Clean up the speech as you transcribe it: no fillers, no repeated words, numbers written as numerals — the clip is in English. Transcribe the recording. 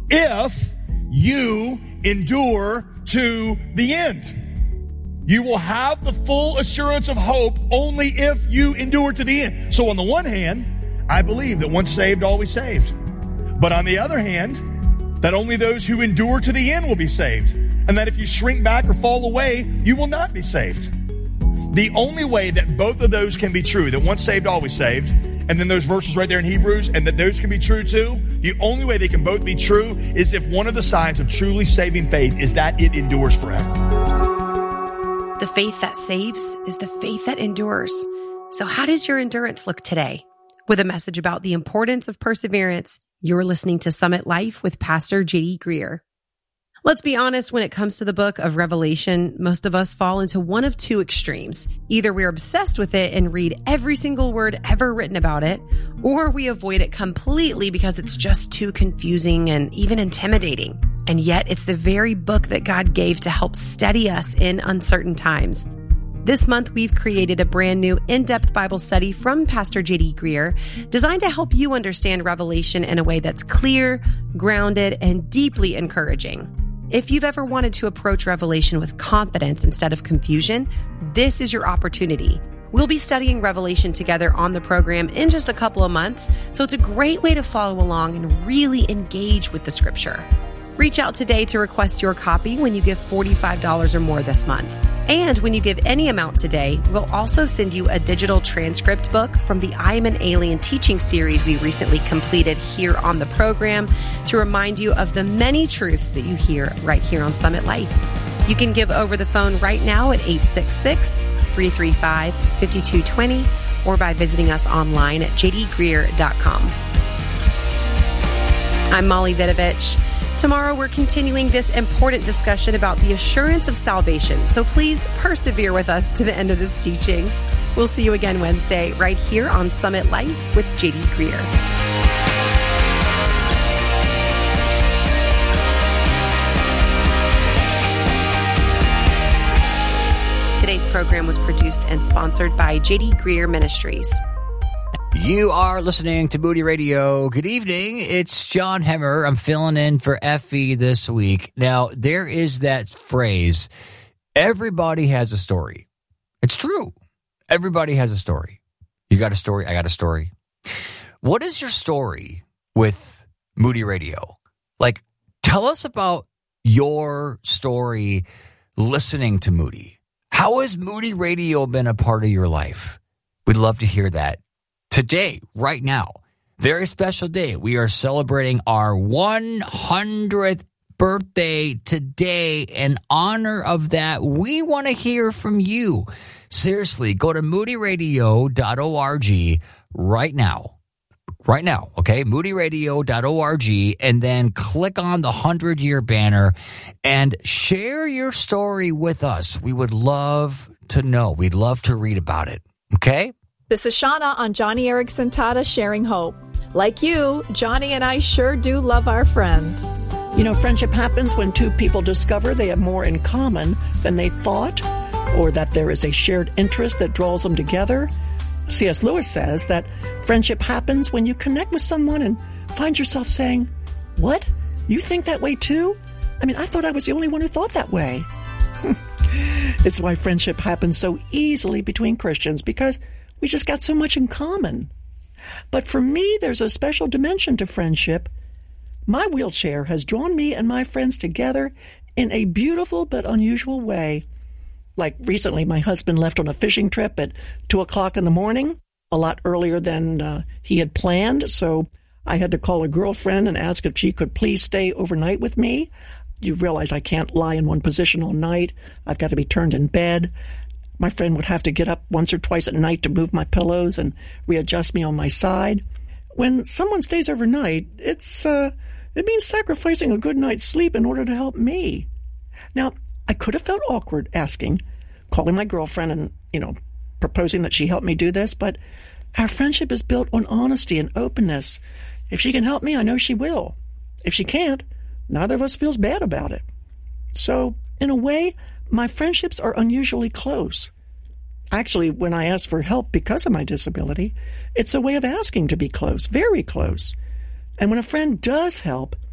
if you endure to the end. You will have the full assurance of hope only if you endure to the end. So on the one hand, I believe that once saved, always saved. But on the other hand, that only those who endure to the end will be saved. And that if you shrink back or fall away, you will not be saved. The only way that both of those can be true, that once saved, always saved, and then those verses right there in Hebrews, and that those can be true too, the only way they can both be true is if one of the signs of truly saving faith is that it endures forever. The faith that saves is the faith that endures. So how does your endurance look today? With a message about the importance of perseverance, you're listening to Summit Life with Pastor J.D. Greear. Let's be honest, when it comes to the book of Revelation, most of us fall into one of two extremes. Either we're obsessed with it and read every single word ever written about it, or we avoid it completely because it's just too confusing and even intimidating. And yet it's the very book that God gave to help steady us in uncertain times. This month, we've created a brand new in-depth Bible study from Pastor J.D. Greear, designed to help you understand Revelation in a way that's clear, grounded, and deeply encouraging. If you've ever wanted to approach Revelation with confidence instead of confusion, this is your opportunity. We'll be studying Revelation together on the program in just a couple of months, so it's a great way to follow along and really engage with the scripture. Reach out today to request your copy when you give $45 or more this month. And when you give any amount today, we'll also send you a digital transcript book from the I Am an Alien teaching series we recently completed here on the program to remind you of the many truths that you hear right here on Summit Life. You can give over the phone right now at 866-335-5220 or by visiting us online at jdgreear.com. I'm Molly Vidovich. Tomorrow, we're continuing this important discussion about the assurance of salvation. So please persevere with us to the end of this teaching. We'll see you again Wednesday right here on Summit Life with J.D. Greear. Today's program was produced and sponsored by J.D. Greear Ministries. You are listening to Moody Radio. Good evening. It's John Hemmer. I'm filling in for Effie this week. Now, there is that phrase, everybody has a story. It's true. Everybody has a story. You got a story. I got a story. What is your story with Moody Radio? Like, tell us about your story listening to Moody. How has Moody Radio been a part of your life? We'd love to hear that. Today, right now, very special day. We are celebrating our 100th birthday today. In honor of that, we want to hear from you. Seriously, go to moodyradio.org right now. Right now, okay? moodyradio.org, and then click on the 100-year banner and share your story with us. We would love to know. We'd love to read about it, okay? This is Shauna on Johnny Erickson Tata Sharing Hope. Like you, Johnny and I sure do love our friends. You know, friendship happens when two people discover they have more in common than they thought, or that there is a shared interest that draws them together. C.S. Lewis says that friendship happens when you connect with someone and find yourself saying, "What? You think that way too? I mean, I thought I was the only one who thought that way." It's why friendship happens so easily between Christians, because we just got so much in common. But for me, there's a special dimension to friendship. My wheelchair has drawn me and my friends together in a beautiful but unusual way. Like recently, my husband left on a fishing trip at 2 o'clock in the morning, a lot earlier than he had planned. So I had to call a girlfriend and ask if she could please stay overnight with me. You realize I can't lie in one position all night. I've got to be turned in bed. My friend would have to get up once or twice at night to move my pillows and readjust me on my side. When someone stays overnight, it means sacrificing a good night's sleep in order to help me. Now, I could have felt awkward calling my girlfriend and, proposing that she help me do this, but our friendship is built on honesty and openness. If she can help me, I know she will. If she can't, neither of us feels bad about it. So, in a way, my friendships are unusually close. Actually, when I ask for help because of my disability, it's a way of asking to be close, very close. And when a friend does help,